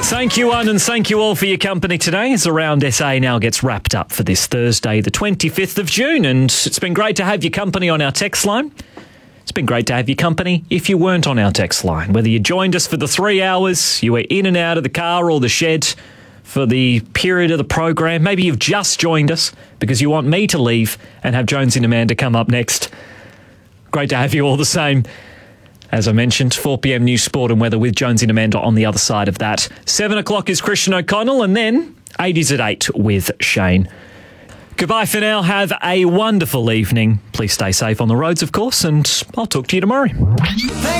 Thank you, one, and thank you all for your company today as Around SA now gets wrapped up for this Thursday, the 25th of June. And it's been great to have your company on our text line. It's been great to have your company if you weren't on our text line. Whether you joined us for the 3 hours, you were in and out of the car or the shed for the period of the program. Maybe you've just joined us because you want me to leave and have Jonesy and Amanda come up next. Great to have you all the same. As I mentioned, 4 p.m. news, sport and weather with Jonesy and Amanda on the other side of that. 7 o'clock is Christian O'Connell, and then 8's at 8 with Shane. Goodbye for now. Have a wonderful evening. Please stay safe on the roads, of course, and I'll talk to you tomorrow.